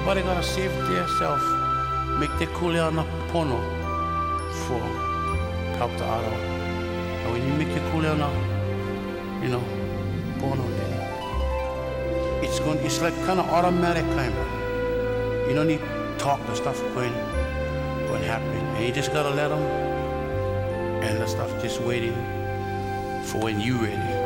everybody gotta save themselves. Make the kuleana pono for Dr. Otto. And when you make your kuleana, pono there, it's like kind of automatic kind of. You don't need to talk, the stuff going happen. And you just gotta let them, and the stuff just waiting for when you ready.